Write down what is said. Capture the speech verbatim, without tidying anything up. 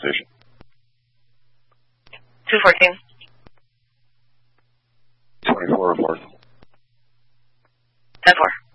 decision. two fourteen. twenty-four or fourth. ten four.